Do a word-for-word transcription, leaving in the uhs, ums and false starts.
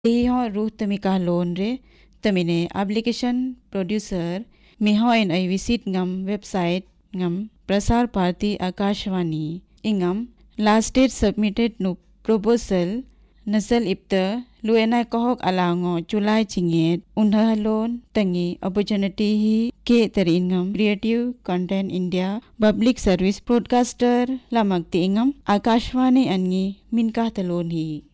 Iho ruh temika lon re temine application producer miho en ai visit ngam website ngam Prasar Bharati Akashvani ingam last date submitted nu proposal nasal ipta luenai kohok alango July chinget unhalon tangi opportunity hi ke taringam Creative Content India Public Service Broadcaster lamak tingam Akashvani angi minka talon hi